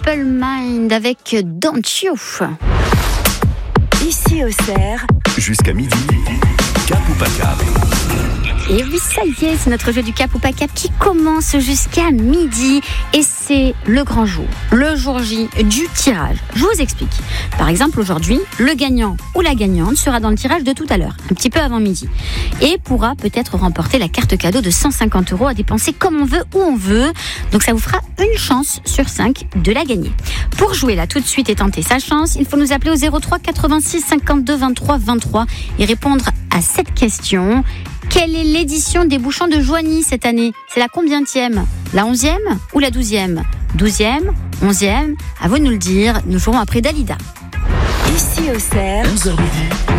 Simple Mind avec Don't You. Ici au Cerf, jusqu'à midi, Cap ou pas Cap. Et oui, ça y est, c'est notre jeu du Cap ou pas Cap qui commence jusqu'à midi. Et c'est le grand jour, le jour J du tirage. Je vous explique. Par exemple, aujourd'hui, le gagnant ou la gagnante sera dans le tirage de tout à l'heure, un petit peu avant midi. Et pourra peut-être remporter la carte cadeau de 150 € à dépenser comme on veut, où on veut. Donc ça vous fera une chance sur 5 de la gagner. Pour jouer là tout de suite et tenter sa chance, il faut nous appeler au 03 86 52 23 23 et répondre à cette question. Quelle est l'édition des bouchons de Joigny cette année ? C'est la combientième ? La 11e ou la 12e ? 12e, 11e ? À vous de nous le dire. Nous jouerons après Dalida. ici au Cerf, 11h midi,